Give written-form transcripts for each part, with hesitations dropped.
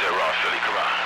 Ross Philly, come on.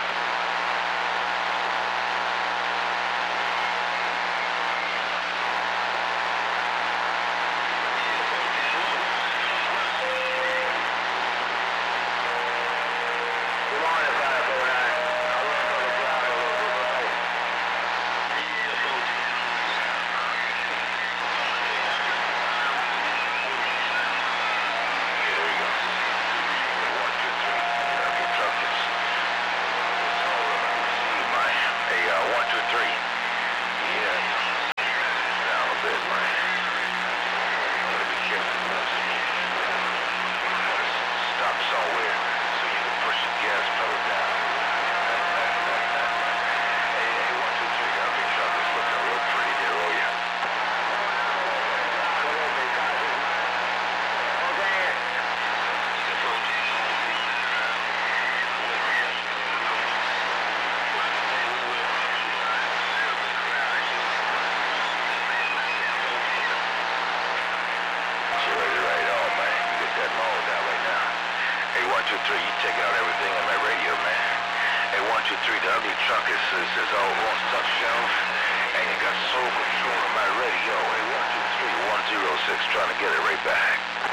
The ugly truck is all on top shelf, and you got sole control of my radio. Hey, 123-106, trying to get it right back.